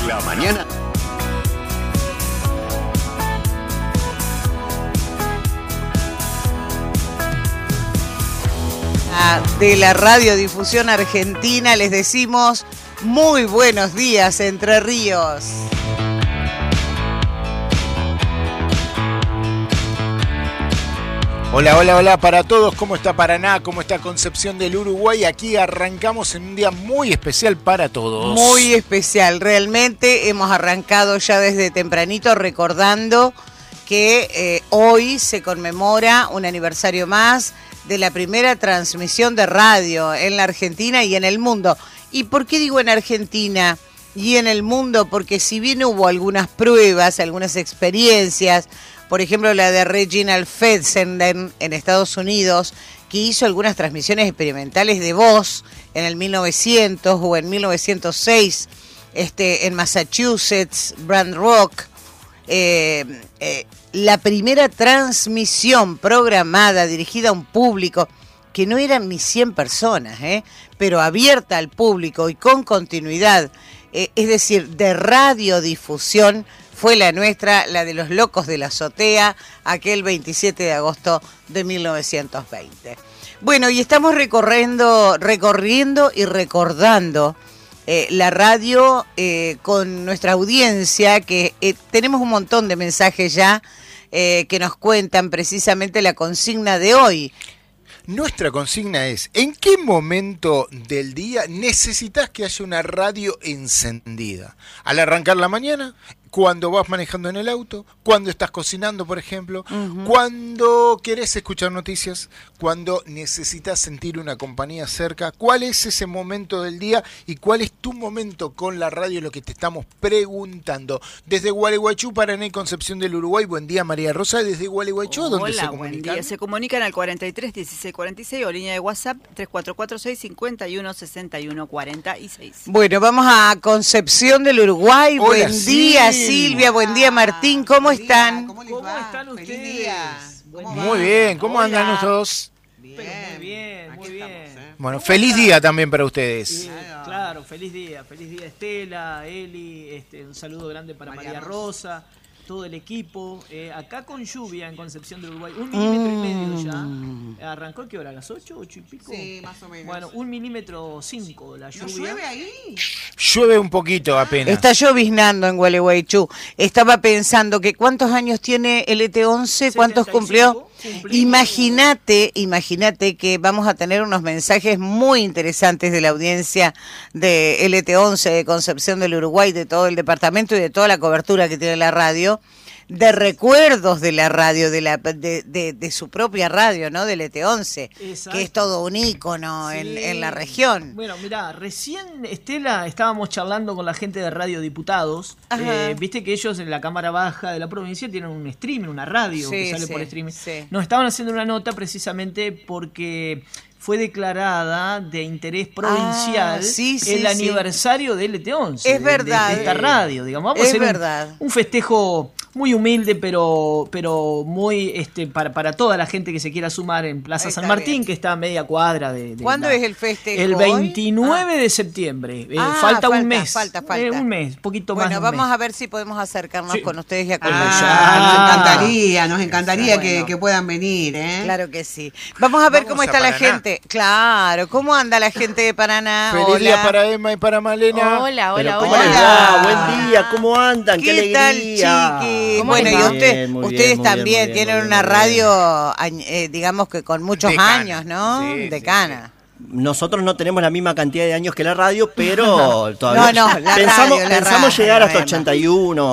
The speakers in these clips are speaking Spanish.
la mañana. De la Radiodifusión Argentina les decimos muy buenos días, Entre Ríos. Hola, hola, hola para todos. ¿Cómo está Paraná? ¿Cómo está Concepción del Uruguay? Aquí arrancamos en un día muy especial para todos. Muy especial, realmente hemos arrancado ya desde tempranito recordando que hoy se conmemora un aniversario más de la primera transmisión de radio en la Argentina y en el mundo. ¿Y por qué digo en Argentina y en el mundo? Porque si bien hubo algunas pruebas, algunas experiencias, por ejemplo la de Reginald Fessenden en Estados Unidos, que hizo algunas transmisiones experimentales de voz en el 1900 o en 1906 en Massachusetts, Brand Rock. La primera transmisión programada, dirigida a un público que no eran ni 100 personas, pero abierta al público y con continuidad, es decir, de radiodifusión, fue la nuestra, la de los Locos de la Azotea, aquel 27 de agosto de 1920. Bueno, y estamos recorriendo y recordando la radio con nuestra audiencia, que tenemos un montón de mensajes ya que nos cuentan precisamente la consigna de hoy. Nuestra consigna es, ¿en qué momento del día necesitas que haya una radio encendida? ¿Al arrancar la mañana? ¿Cuando vas manejando en el auto? ¿Cuando estás cocinando, por ejemplo? Uh-huh. ¿Cuando querés escuchar noticias? ¿Cuando necesitas sentir una compañía cerca? ¿Cuál es ese momento del día y cuál es tu momento con la radio? Lo que te estamos preguntando. Desde Gualeguaychú, Paraná y Concepción del Uruguay. Buen día, María Rosa. Desde Gualeguaychú, ¿dónde se comunican? Buen día. Se comunican al 43 16 46 o línea de WhatsApp 3446 51 61 46. Bueno, vamos a Concepción del Uruguay. Hola, buen día, Silvia, buen día, Martín, ¿cómo están? ¿Cómo están ustedes? Feliz día. Muy bien, ¿cómo andan ustedes? Bien, muy bien, muy bien. Estamos, Bueno, feliz día también para ustedes. Claro, feliz día Estela, Eli, un saludo grande para María Rosa, todo el equipo, acá con lluvia en Concepción del Uruguay, 1,5 milímetros ya. ¿Arrancó qué hora? ¿Las 8, 8 y pico? Sí, más o menos. Bueno, 1,5 milímetros la lluvia. ¿No llueve ahí? Llueve un poquito apenas. Está lloviznando en Gualeguaychú. Estaba pensando que ¿cuántos años tiene el ET11? ¿Cuántos cumplió? Imagínate que vamos a tener unos mensajes muy interesantes de la audiencia de LT11 de Concepción del Uruguay, de todo el departamento y de toda la cobertura que tiene la radio, de recuerdos de la radio, de su propia radio, ¿no? Del ET11, que es todo un ícono en la región. Bueno, mirá, recién, Estela, estábamos charlando con la gente de Radio Diputados. Viste que ellos en la Cámara Baja de la provincia tienen un streaming, una radio que sale por streaming. Sí. Nos estaban haciendo una nota precisamente porque fue declarada de interés provincial el aniversario del ET11. Es verdad. De esta radio, digamos. Vamos a hacer un festejo muy humilde, pero muy para toda la gente que se quiera sumar en Plaza San Martín, que está a media cuadra de ¿Cuándo es el festejo? El 29 de septiembre. Falta un mes. Falta. Un mes, poquito más. Bueno, vamos a ver si podemos acercarnos con ustedes y a Nos encantaría que puedan venir, ¿eh? Claro que sí. Vamos a ver cómo está la gente. Claro, ¿cómo anda la gente de Paraná? Feliz día para Emma y para Malena. Hola. Buen día, ¿cómo andan? ¡Qué alegría! Tal, chiqui? Bueno, y ustedes también tienen una radio, digamos que con muchos años, ¿no? Decana. Nosotros no tenemos la misma cantidad de años que la radio, pero todavía pensamos llegar hasta 81,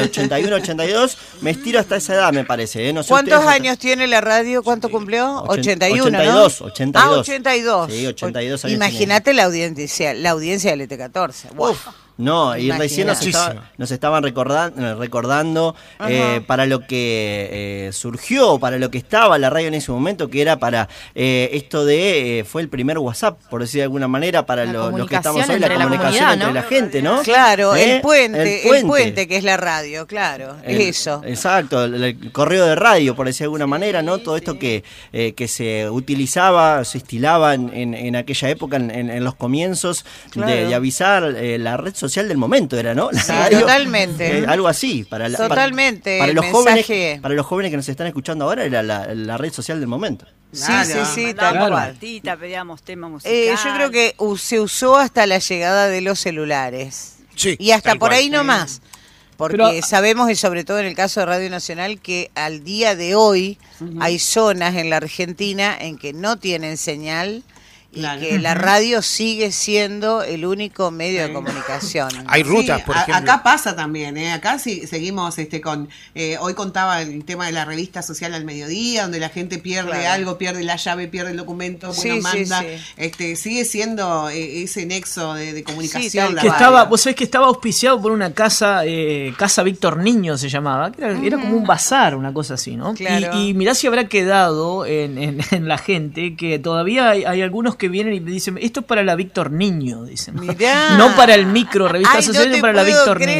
82, me estiro hasta esa edad, me parece. No sé ¿cuántos años tiene la radio? ¿Cuánto cumplió? 81, 82, ¿no? 82. 82. Sí, 82 años. Imagínate la audiencia del ET14. Wow. No, y recién nos estaban recordando para lo que surgió, para lo que estaba la radio en ese momento, que era para esto de, fue el primer WhatsApp, por decir de alguna manera, para los que estamos hoy, la comunicación entre la gente, ¿no? Claro, el puente que es la radio, claro, eso. Exacto, el correo de radio, por decir de alguna manera, ¿no? Todo esto que se utilizaba, se estilaba en aquella época, en los comienzos, de avisar la red social social del momento, era, ¿no? Sí, totalmente. Algo así. Totalmente. Para los jóvenes que nos están escuchando ahora, era la red social del momento. Sí, tal cual. Pedíamos tema musical. Yo creo que se usó hasta la llegada de los celulares. Sí, y hasta por ahí no sí. más. Porque sabemos, y sobre todo en el caso de Radio Nacional, que al día de hoy hay zonas en la Argentina en que no tienen señal y que la radio sigue siendo el único medio de comunicación. Hay rutas, por ejemplo. Acá pasa también, acá sí seguimos con hoy contaba el tema de la revista social al mediodía, donde la gente pierde algo, pierde la llave, pierde el documento, manda, sigue siendo ese nexo de comunicación. Vos sabés que estaba auspiciado por una casa Víctor Niño se llamaba, que era como un bazar, una cosa así, ¿no? Claro. Y mirá si habrá quedado en la gente que todavía hay algunos que vienen y me dicen, esto es para la Víctor Niño, dicen. Mirá. No para el micro, revista social, no para la Víctor Niño.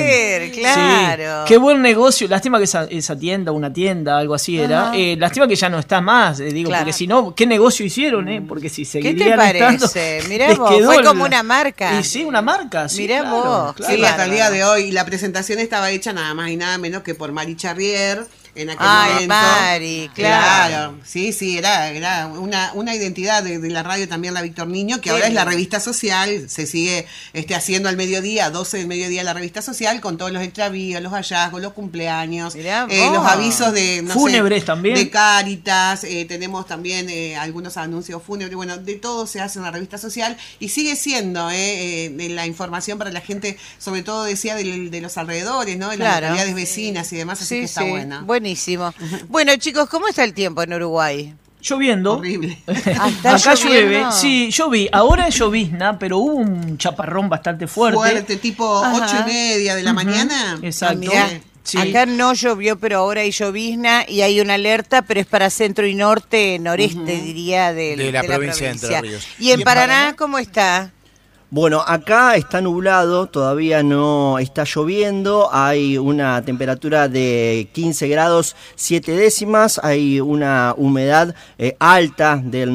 Claro. Sí. Qué buen negocio. Lástima que esa tienda, una tienda, algo así era. Lástima que ya no está más, porque si no, ¿qué negocio hicieron? Porque si seguirían ¿Qué te parece? Mirá vos, fue como una marca. Y sí, una marca. Sí, mirá vos. Claro. Sí, hasta el día de hoy. La presentación estaba hecha nada más y nada menos que por Mari Charrier. En aquel momento. Mari, claro. Sí, era una identidad de la radio también, la Víctor Niño, que ahora es la revista social, se sigue haciendo al mediodía, 12 del mediodía la revista social, con todos los extravíos, los hallazgos, los cumpleaños, los avisos de fúnebres también. De Cáritas, tenemos también algunos anuncios fúnebres, bueno, de todo se hace en la revista social y sigue siendo la información para la gente, sobre todo decía de los alrededores, ¿no? De las localidades vecinas y demás, así que está buena. Buenísimo. Bueno, chicos, ¿cómo está el tiempo en Uruguay? Lloviendo. Horrible. Acá llueve. Sí, ahora es llovizna, pero hubo un chaparrón bastante fuerte. Tipo 8:30 de la mañana. Exacto. Acá no llovió, pero ahora hay llovizna y hay una alerta, pero es para centro y noreste, diría, de la provincia de Entre Ríos. ¿Y en Paraná cómo está? Bueno, acá está nublado, todavía no está lloviendo, hay una temperatura de 15 grados 7 décimas, hay una humedad alta del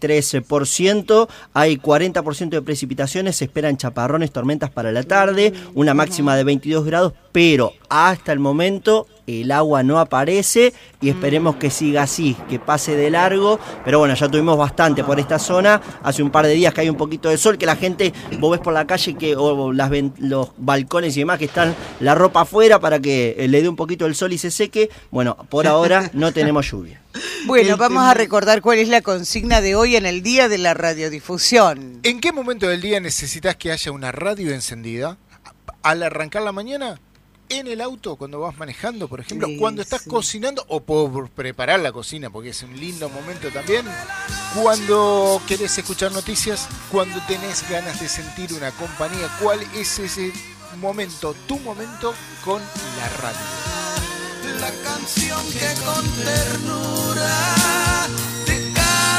93%, hay 40% de precipitaciones, se esperan chaparrones, tormentas para la tarde, una máxima de 22 grados, pero hasta el momento el agua no aparece y esperemos que siga así, que pase de largo, pero bueno, ya tuvimos bastante por esta zona, hace un par de días que hay un poquito de sol, que la gente, vos ves por la calle los balcones y demás que están la ropa afuera para que le dé un poquito el sol y se seque, bueno, por ahora no tenemos lluvia. Bueno, vamos a recordar cuál es la consigna de hoy en el Día de la Radiodifusión. ¿En qué momento del día necesitas que haya una radio encendida? ¿Al arrancar la mañana? ¿En el auto cuando vas manejando, por ejemplo? ¿Cuando estás cocinando o por preparar la cocina, porque es un lindo momento también? ¿Cuando querés escuchar noticias? ¿Cuando tenés ganas de sentir una compañía? ¿Cuál es ese momento, tu momento con la radio? La canción que con ternura te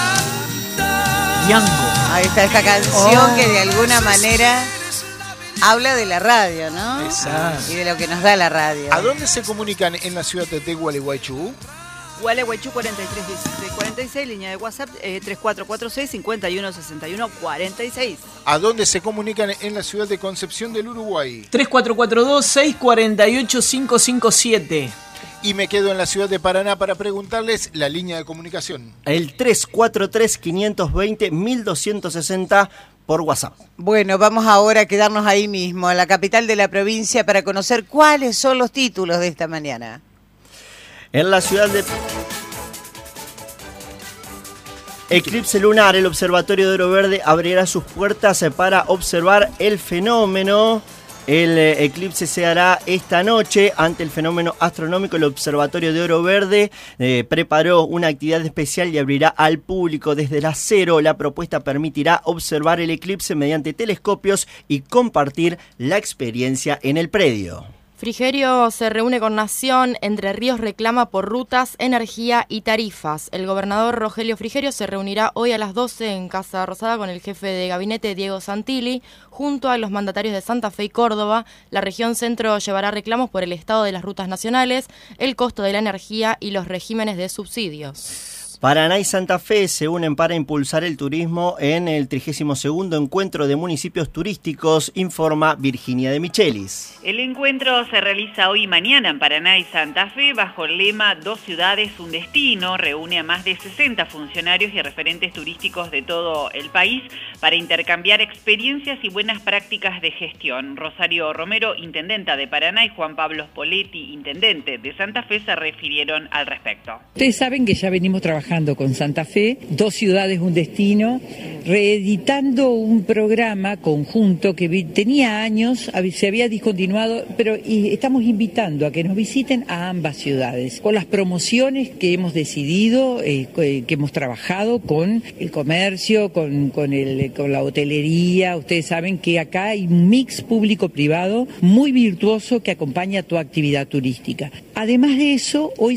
canta. Diango. Ahí está esta canción que de alguna manera habla de la radio, ¿no? Exacto. Y de lo que nos da la radio. ¿A dónde se comunican en la ciudad de Gualeguaychú? Gualeguaychú 431646, línea de WhatsApp 3446-5161-46. ¿A dónde se comunican en la ciudad de Concepción del Uruguay? 3442-648-557. Y me quedo en la ciudad de Paraná para preguntarles la línea de comunicación. El 343-520-1260 por WhatsApp. Bueno, vamos ahora a quedarnos ahí mismo, en la capital de la provincia, para conocer cuáles son los títulos de esta mañana. En la ciudad de Eclipse lunar, el Observatorio de Oro Verde abrirá sus puertas para observar el fenómeno. El eclipse se hará esta noche. Ante el fenómeno astronómico, el Observatorio de Oro Verde preparó una actividad especial y abrirá al público desde las 0. La propuesta permitirá observar el eclipse mediante telescopios y compartir la experiencia en el predio. Frigerio se reúne con Nación. Entre Ríos reclama por rutas, energía y tarifas. El gobernador Rogelio Frigerio se reunirá hoy a las 12 en Casa Rosada con el jefe de gabinete Diego Santilli. Junto a los mandatarios de Santa Fe y Córdoba, la región centro llevará reclamos por el estado de las rutas nacionales, el costo de la energía y los regímenes de subsidios. Paraná y Santa Fe se unen para impulsar el turismo en el 32º Encuentro de Municipios Turísticos, informa Virginia de Michelis. El encuentro se realiza hoy y mañana en Paraná y Santa Fe bajo el lema Dos ciudades, un destino. Reúne a más de 60 funcionarios y referentes turísticos de todo el país para intercambiar experiencias y buenas prácticas de gestión. Rosario Romero, intendenta de Paraná, y Juan Pablo Spoletti, intendente de Santa Fe, se refirieron al respecto. Ustedes saben que ya venimos trabajando con Santa Fe, Dos ciudades, un destino, reeditando un programa conjunto que tenía años, se había discontinuado, pero estamos invitando a que nos visiten a ambas ciudades, con las promociones que hemos decidido, que hemos trabajado con el comercio, con la hotelería. Ustedes saben que acá hay un mix público-privado muy virtuoso que acompaña toda actividad turística. Además de eso, hoy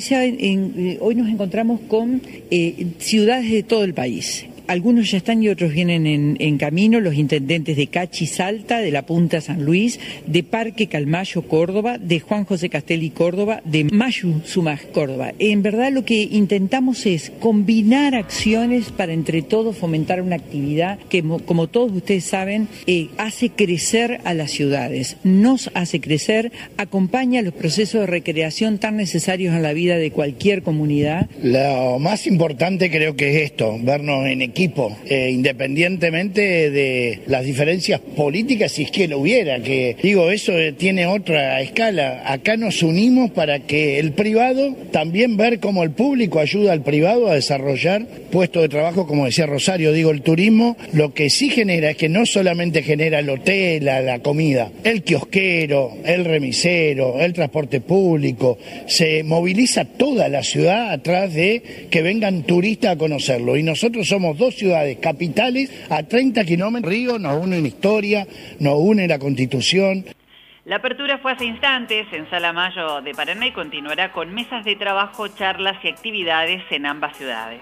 nos encontramos con ciudades de todo el país. Algunos ya están y otros vienen en camino, los intendentes de Cachi, Salta, de La Punta, San Luis, de Parque Calmayo, Córdoba, de Juan José Castelli, Córdoba, de Mayu, Sumas, Córdoba. En verdad lo que intentamos es combinar acciones para entre todos fomentar una actividad que, como todos ustedes saben, hace crecer a las ciudades, nos hace crecer, acompaña los procesos de recreación tan necesarios en la vida de cualquier comunidad. Lo más importante creo que es esto, vernos en equipo, independientemente de las diferencias políticas, si es que lo hubiera, que digo, eso tiene otra escala. Acá nos unimos para que el privado, también ver cómo el público ayuda al privado a desarrollar puestos de trabajo, como decía Rosario, digo, el turismo lo que sí genera es que no solamente genera el hotel, la comida, el kiosquero, el remisero, el transporte público, se moviliza toda la ciudad atrás de que vengan turistas a conocerlo, y nosotros somos dos ciudades capitales a 30 kilómetros. Río nos une una historia, nos une la Constitución. La apertura fue hace instantes en Sala Mayo de Paraná y continuará con mesas de trabajo, charlas y actividades en ambas ciudades.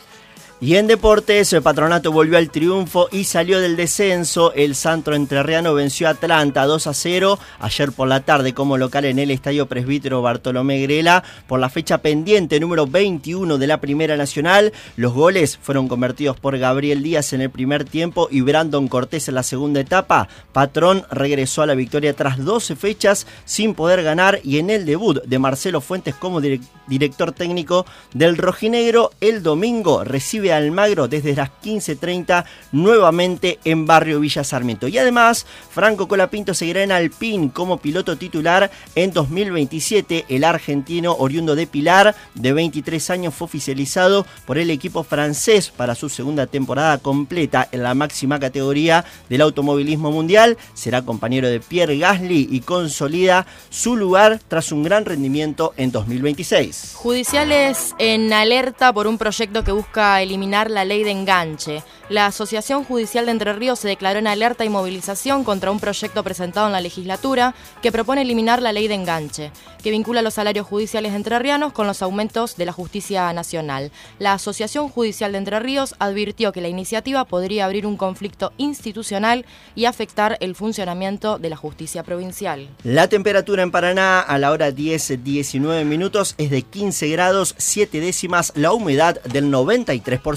Y en deportes, el Patronato volvió al triunfo y salió del descenso. El Santo Entrerriano venció a Atlanta 2-0 ayer por la tarde como local en el Estadio Presbítero Bartolomé Grela por la fecha pendiente número 21 de la Primera Nacional. Los goles fueron convertidos por Gabriel Díaz en el primer tiempo y Brandon Cortés en la segunda etapa. Patrón regresó a la victoria tras 12 fechas sin poder ganar, y en el debut de Marcelo Fuentes como director técnico del rojinegro, el domingo recibe a Almagro desde las 15:30 nuevamente en Barrio Villa Sarmiento. Y además, Franco Colapinto seguirá en Alpine como piloto titular en 2027. El argentino oriundo de Pilar, de 23 años, fue oficializado por el equipo francés para su segunda temporada completa en la máxima categoría del automovilismo mundial. Será compañero de Pierre Gasly y consolida su lugar tras un gran rendimiento en 2026. Judiciales en alerta por un proyecto que busca eliminar la ley de enganche. La Asociación Judicial de Entre Ríos se declaró en alerta y movilización contra un proyecto presentado en la legislatura que propone eliminar la ley de enganche, que vincula los salarios judiciales entrerrianos con los aumentos de la justicia nacional. La Asociación Judicial de Entre Ríos advirtió que la iniciativa podría abrir un conflicto institucional y afectar el funcionamiento de la justicia provincial. La temperatura en Paraná a la hora 10:19 minutos es de 15 grados 7 décimas, la humedad del 93%.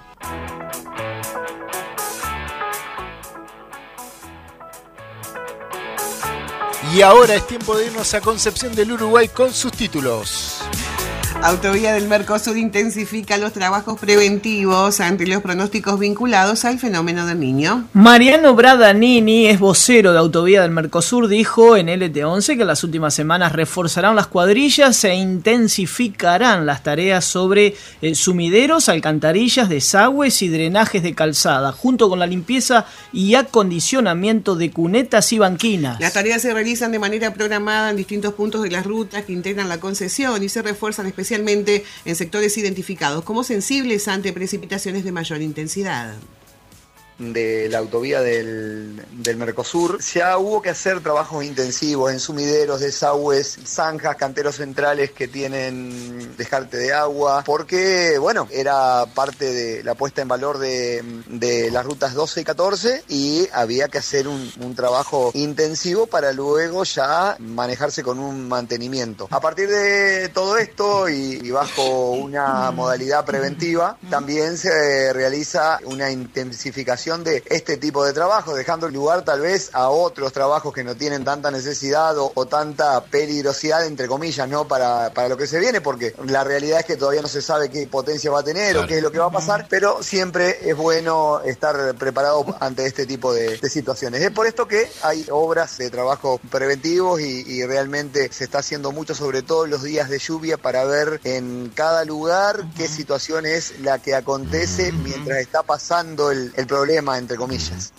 Y ahora es tiempo de irnos a Concepción del Uruguay con sus títulos. Autovía del Mercosur intensifica los trabajos preventivos ante los pronósticos vinculados al fenómeno del Niño. Mariano Bradanini es vocero de Autovía del Mercosur, dijo en LT11 que en las últimas semanas reforzarán las cuadrillas e intensificarán las tareas sobre sumideros, alcantarillas, desagües y drenajes de calzada, junto con la limpieza y acondicionamiento de cunetas y banquinas. Las tareas se realizan de manera programada en distintos puntos de las rutas que integran la concesión y se refuerzan especialmente en sectores identificados como sensibles ante precipitaciones de mayor intensidad. de la autovía del Mercosur, ya hubo que hacer trabajos intensivos en sumideros, desagües, zanjas, canteros centrales que tienen descarte de agua, porque, bueno, era parte de la puesta en valor de las rutas 12 y 14 y había que hacer un trabajo intensivo para luego ya manejarse con un mantenimiento. A partir de todo esto y bajo una modalidad preventiva, también se realiza una intensificación de este tipo de trabajo, dejando lugar tal vez a otros trabajos que no tienen tanta necesidad o tanta peligrosidad, entre comillas, ¿no? Para lo que se viene, porque la realidad es que todavía no se sabe qué potencia va a tener, claro, o qué es lo que va a pasar, pero siempre es bueno estar preparado ante este tipo de situaciones. Es por esto que hay obras de trabajo preventivos y realmente se está haciendo mucho, sobre todo en los días de lluvia, para ver en cada lugar qué situación es la que acontece mientras está pasando el problema, entre comillas.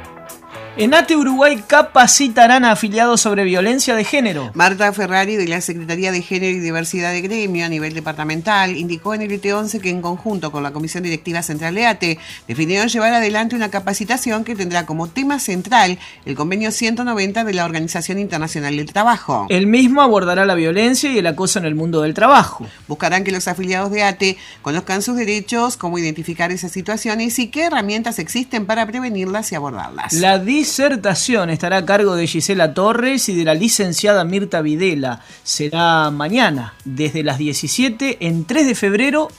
En ATE Uruguay capacitarán a afiliados sobre violencia de género. Marta Ferrari, de la Secretaría de Género y Diversidad de Gremio a nivel departamental, indicó en el ET11 que en conjunto con la Comisión Directiva Central de ATE definieron llevar adelante una capacitación que tendrá como tema central el convenio 190 de la Organización Internacional del Trabajo. El mismo abordará la violencia y el acoso en el mundo del trabajo. Buscarán que los afiliados de ATE conozcan sus derechos, cómo identificar esas situaciones y qué herramientas existen para prevenirlas y abordarlas. La disertación estará a cargo de Gisela Torres y de la licenciada Mirta Videla. Será mañana, desde las 17, en 3 de febrero,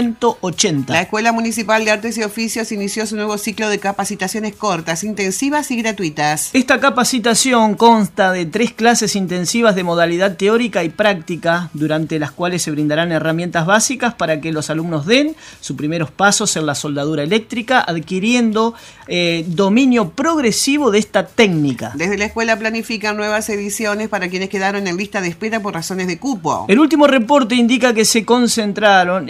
180. La Escuela Municipal de Artes y Oficios inició su nuevo ciclo de capacitaciones cortas, intensivas y gratuitas. Esta capacitación consta de 3 clases intensivas de modalidad teórica y práctica, durante las cuales se brindarán herramientas básicas para que los alumnos den sus primeros pasos en la soldadura eléctrica, adquiriendo dominio progresivo de esta técnica. Desde la escuela planifican nuevas ediciones para quienes quedaron en lista de espera por razones de cupo. El último reporte indica que se concentraron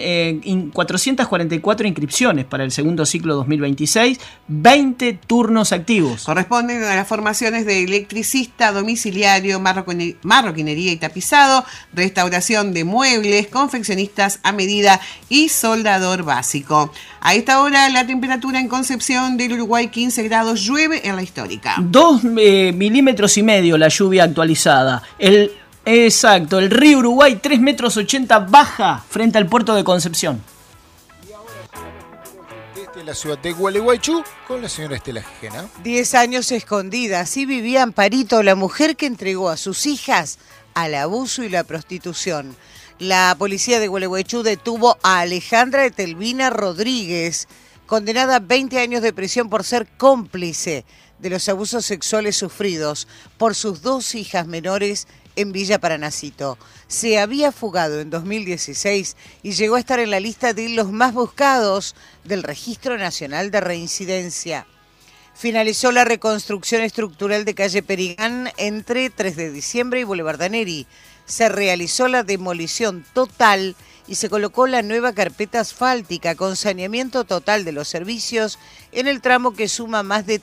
444 inscripciones para el segundo ciclo 2026, 20 turnos activos. Corresponden a las formaciones de electricista, domiciliario, marroquinería y tapizado, restauración de muebles, confeccionistas a medida y soldador básico. A esta hora la temperatura en Concepción del Uruguay 15 grados, llueve en la histórica. 2 milímetros y medio la lluvia actualizada. El río Uruguay 3,80 metros baja frente al puerto de Concepción. Y ahora desde la ciudad de Gualeguaychú con la señora Estela Gijena. 10 años escondida, así vivía Amparito, la mujer que entregó a sus hijas al abuso y la prostitución. La policía de Gualeguaychú detuvo a Alejandra Etelvina Rodríguez, condenada a 20 años de prisión por ser cómplice de los abusos sexuales sufridos por sus 2 hijas menores en Villa Paranacito. Se había fugado en 2016 y llegó a estar en la lista de los más buscados del Registro Nacional de Reincidencia. Finalizó la reconstrucción estructural de calle Perigán entre 3 de diciembre y Boulevard Daneri. Se realizó la demolición total y se colocó la nueva carpeta asfáltica con saneamiento total de los servicios en el tramo que suma más de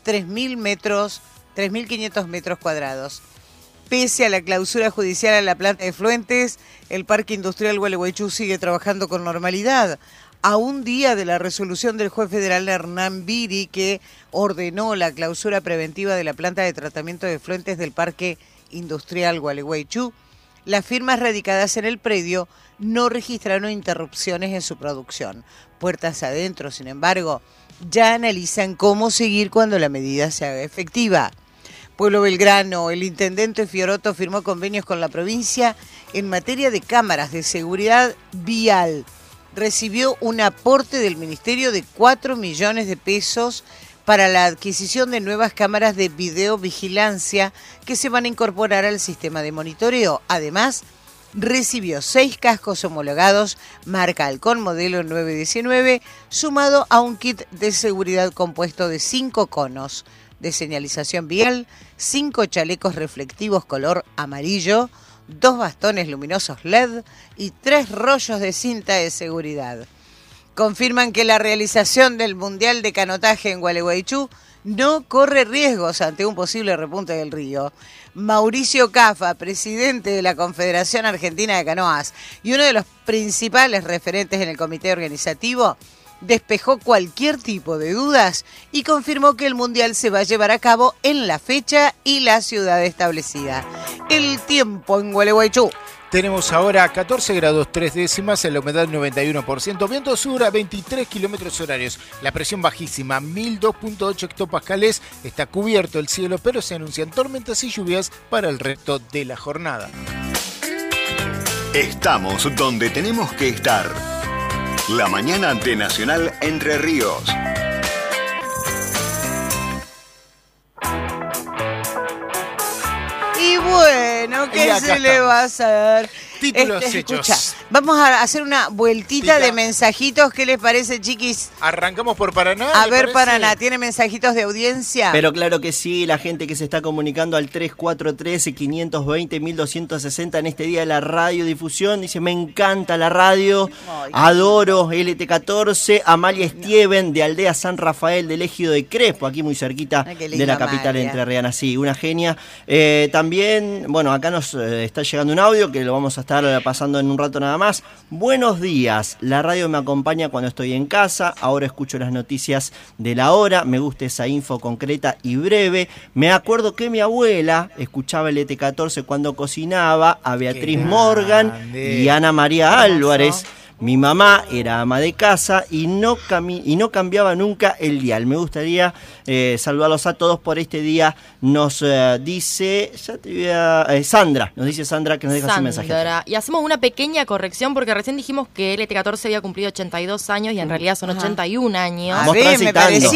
3.500 metros cuadrados. Pese a la clausura judicial a la planta de efluentes, el Parque Industrial Gualeguaychú sigue trabajando con normalidad. A un día de la resolución del juez federal Hernán Biri, que ordenó la clausura preventiva de la planta de tratamiento de efluentes del Parque Industrial Gualeguaychú, las firmas radicadas en el predio no registraron interrupciones en su producción. Puertas adentro, sin embargo, ya analizan cómo seguir cuando la medida se haga efectiva. Pueblo Belgrano, el intendente Fioroto firmó convenios con la provincia en materia de cámaras de seguridad vial. Recibió un aporte del Ministerio de 4 millones de pesos para la adquisición de nuevas cámaras de videovigilancia que se van a incorporar al sistema de monitoreo. Además, recibió 6 cascos homologados marca Halcón modelo 919, sumado a un kit de seguridad compuesto de 5 conos de señalización vial, 5 chalecos reflectivos color amarillo, 2 bastones luminosos LED y 3 rollos de cinta de seguridad. Confirman que la realización del Mundial de Canotaje en Gualeguaychú no corre riesgos ante un posible repunte del río. Mauricio Cafa, presidente de la Confederación Argentina de Canoas y uno de los principales referentes en el comité organizativo, despejó cualquier tipo de dudas y confirmó que el Mundial se va a llevar a cabo en la fecha y la ciudad establecida. El tiempo en Gualeguaychú. Tenemos ahora 14 grados 3 décimas, la humedad 91%, viento sur a 23 kilómetros horarios, la presión bajísima 1002.8 hectopascales, está cubierto el cielo, pero se anuncian tormentas y lluvias para el resto de la jornada. Estamos donde tenemos que estar. La mañana de Nacional Entre Ríos. Y bueno, ¿qué se le va a hacer? Títulos hechos. Escucha, vamos a hacer una vueltita de mensajitos. ¿Qué les parece, chiquis? Arrancamos por Paraná. A ver, Paraná, ¿tiene mensajitos de audiencia? Pero claro que sí, la gente que se está comunicando al 3413-520-1260 en este día de la radiodifusión. Dice, me encanta la radio, adoro LT14, Amalia Steven de Aldea San Rafael del Ejido de Crespo, aquí muy cerquita de la capital entrerriana. Sí, una genia. También, bueno, acá nos está llegando un audio que lo vamos a estar pasando en un rato nada más. Buenos días, la radio me acompaña cuando estoy en casa, ahora escucho las noticias de la hora, me gusta esa info concreta y breve. Me acuerdo que mi abuela escuchaba el ET14 cuando cocinaba, a Beatriz Morgan y Ana María Álvarez. Mi mamá era ama de casa y no cambiaba nunca el dial. Me gustaría saludarlos a todos por este día. Nos dice Sandra, nos dice Sandra que nos deja su mensaje. Y hacemos una pequeña corrección porque recién dijimos que el ET14 había cumplido 82 años y en realidad son 81 años. Estamos transitando.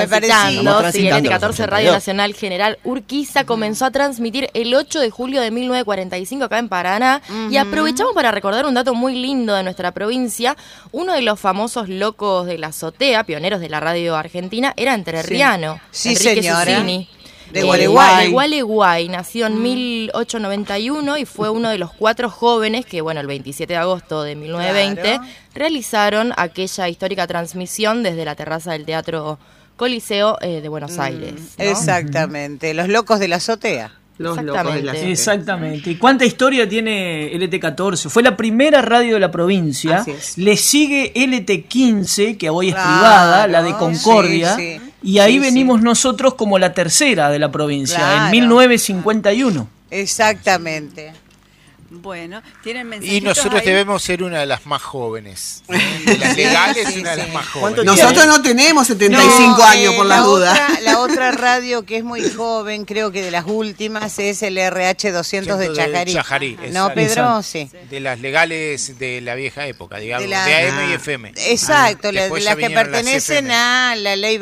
Sí, el ET14 Radio Nacional General Urquiza comenzó a transmitir el 8 de julio de 1945 acá en Paraná. Y aprovechamos para recordar un dato muy lindo de nuestra provincia. Uno de los famosos locos de la azotea, pioneros de la radio argentina, era entrerriano. Sí, Enrique señora. Susini. De Gualeguay. De Gualeguay, nació en 1891 y fue uno de los 4 jóvenes que, bueno, el 27 de agosto de 1920 realizaron aquella histórica transmisión desde la terraza del Teatro Coliseo de Buenos Aires, ¿no? Exactamente, los locos de la azotea. Exactamente. ¿Y cuánta historia tiene LT14? Fue la primera radio de la provincia. Le sigue LT15, que hoy es privada, la de Concordia. Y ahí venimos nosotros como la tercera de la provincia, en 1951. Exactamente. Bueno, tienen mensajitos. Y nosotros ahí. debemos ser una de las más jóvenes. De las legales, una de las más jóvenes. Nosotros no tenemos 75 años, por las dudas. La otra radio que es muy joven, creo que de las últimas, es el RH 200 de Chajarí. ¿No, Pedro? Sí. De las legales de la vieja época, digamos, de AM y FM. Exacto, de las que pertenecen a la ley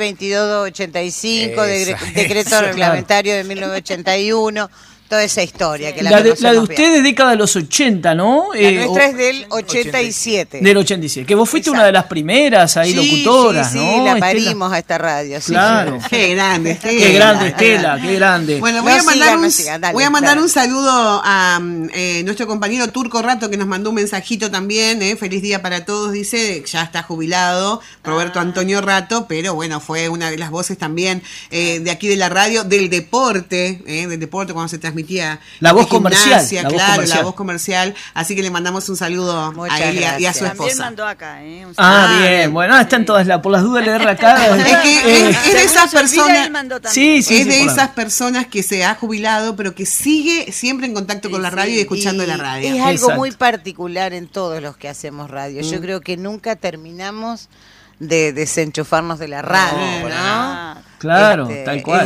2285, decreto reglamentario de 1981. Toda esa historia. Que la de usted es década de los 80, ¿no? La nuestra es del 87. Del 87. Que vos fuiste una de las primeras ahí locutoras, ¿no? Sí, la parimos a esta radio. Claro. Qué grande, Estela. Qué grande, Estela, qué grande. Bueno, voy a mandar un saludo a nuestro compañero Turco Rato, que nos mandó un mensajito también. Feliz día para todos, dice. Ya está jubilado, Roberto Antonio Rato, pero bueno, fue una de las voces también de aquí de la radio, del deporte cuando se transmitía la voz comercial, la voz comercial, así que le mandamos un saludo a él y a su esposa. También mandó acá, bien, bueno, están todas por las dudas leerla acá. Es de esas personas, es de esas personas que se ha jubilado, pero que sigue siempre en contacto con la radio y escuchando la radio. Es algo muy particular en todos los que hacemos radio. Yo creo que nunca terminamos de desenchufarnos de la radio, ¿no? Claro, tal cual.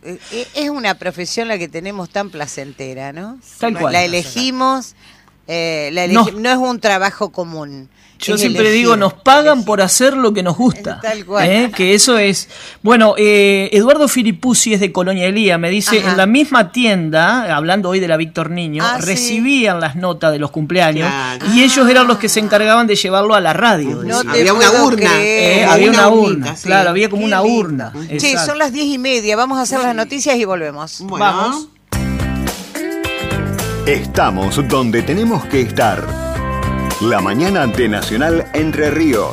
Es una profesión la que tenemos tan placentera, ¿no? Tal cual. La elegimos, no es un trabajo común. Yo siempre digo, nos pagan por hacer lo que nos gusta. Tal cual. Que eso es. Bueno, Eduardo Filipuzzi es de Colonia Elía, me dice, en la misma tienda, hablando hoy de la Víctor Niño, recibían las notas de los cumpleaños y ellos eran los que se encargaban de llevarlo a la radio. Había una urna. Había una urna, claro, había como una urna. Sí, son las 10:30, vamos a hacer las noticias y volvemos. Bueno. Vamos. Estamos donde tenemos que estar. La mañana de Nacional Entre Ríos.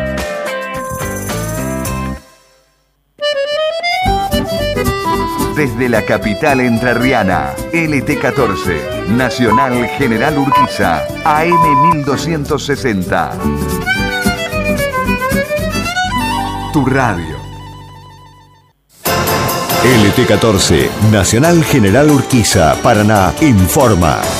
Desde la capital entrerriana, LT14, Nacional General Urquiza, AM 1260. tu radio. LT14, Nacional General Urquiza, Paraná, informa.